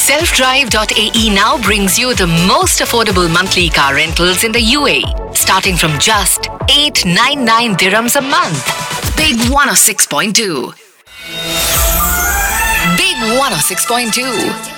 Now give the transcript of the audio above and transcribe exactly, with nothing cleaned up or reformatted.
self drive dot a e now brings you the most affordable monthly car rentals in the U A E, starting from just eight hundred ninety-nine dirhams a month. Big one oh six point two. Big one oh six point two.